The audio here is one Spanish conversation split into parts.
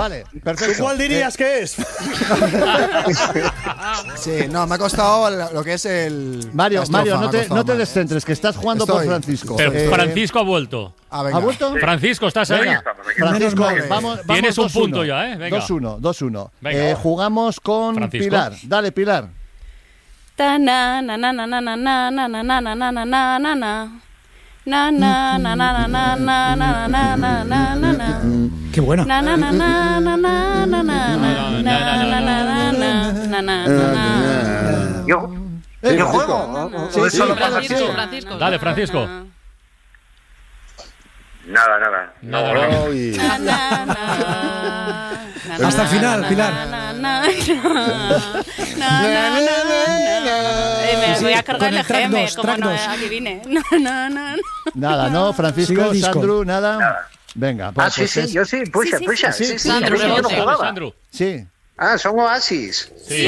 Vale, perfecto. ¿Tú cuál dirías que es? Sí, no, me ha costado lo que es el... Mario, no te ¿eh? descentres, que estás jugando por Francisco. Pero Francisco ha vuelto. ¿Ha vuelto? Sí. Francisco, ¿estás ahí? Venga, Francisco, vamos. Tienes un 2-1. punto ya, ¿eh? Venga. 2-1. Jugamos con Francisco. Pilar. Dale, Pilar. Ta na na na na na na na na na na na na na na na na. Na na na na na na na na na na na na na. Qué bueno. Na na na na na na na na na na na. Yo juego. Sí, solo Francisco. Dale, Francisco. Nada. Hasta el final, Pilar. Me voy a cargar Con el el track GM, 2, como track no 2. aquí vine. Nada, ¿no? Sigue Francisco, el disco. Sandro, nada. Venga, pues, Sí, yo sí, puxa. Sí. Sandro, Yo no jugaba. Sandro. Sí. Son Oasis. Sí.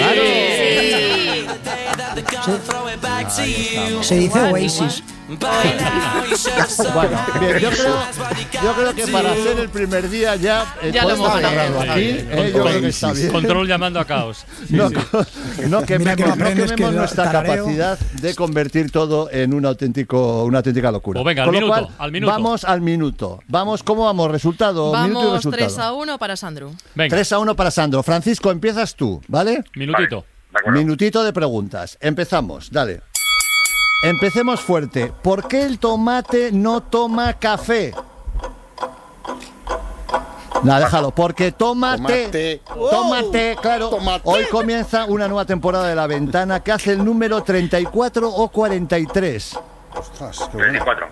Se dice Oasis. Bueno, bien, yo creo que para hacer el primer día ya Ya lo podemos está agarrarlo bien. aquí. Yo creo que está bien. Control llamando a caos. No Mira que me aprendes que nuestra tarareo. capacidad de convertir todo en una auténtica locura. Pues venga, Con lo cual, al minuto. Vamos al minuto. ¿Cómo vamos? Resultado, minuto y Vamos resultado. 3-1 para Sandro. Venga, 3-1 para Sandro. Francisco, empiezas tú, ¿vale? minutito. De acuerdo. Minutito de preguntas. Empezamos, dale. Empecemos fuerte. ¿Por qué el tomate no toma café? No, déjalo. Porque tómate, claro. Tomate. Hoy comienza una nueva temporada de La Ventana que hace el número 34 o 43. Ostras, qué bueno. 34.